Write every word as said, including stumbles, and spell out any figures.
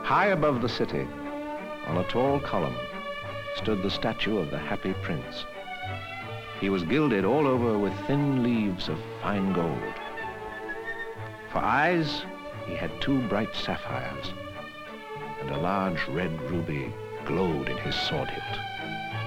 High above the city, on a tall column, stood the statue of the Happy Prince. He was gilded all over with thin leaves of fine gold. For eyes, he had two bright sapphires, and a large red ruby glowed in his sword hilt.